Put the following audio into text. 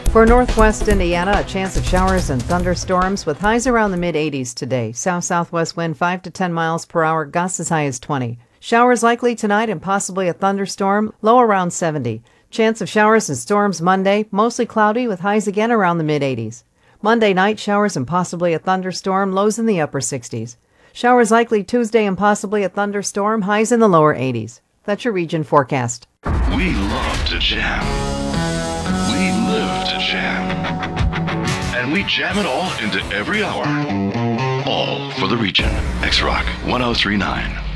For northwest Indiana, a chance of showers and thunderstorms with highs around the mid-80s today. South-southwest wind 5 to 10 miles per hour, gusts as high as 20. Showers likely tonight and possibly a thunderstorm, low around 70. Chance of showers and storms Monday, mostly cloudy with highs again around the mid-80s. Monday night, showers and possibly a thunderstorm, lows in the upper 60s. Showers likely Tuesday and possibly a thunderstorm, highs in the lower 80s. That's your region forecast. We love to jam. We live to jam. And we jam it all into every hour. All for the region. X-Rock 1039.